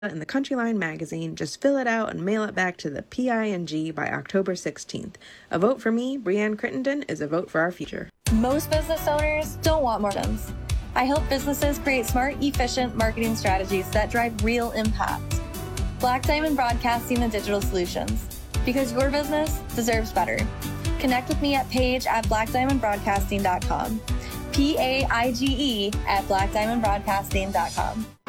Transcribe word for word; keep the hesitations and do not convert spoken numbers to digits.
in the Countryline magazine, just fill it out and mail it back to the P I N G by October sixteenth. A vote for me, Breanne Crittenden, is a vote for our future. Most business owners don't want more systems. I help businesses create smart, efficient marketing strategies that drive real impact. Black Diamond Broadcasting and Digital Solutions, because your business deserves better. Connect with me at Paige at black diamond broadcasting dot com. P A I G E at black diamond broadcasting dot com.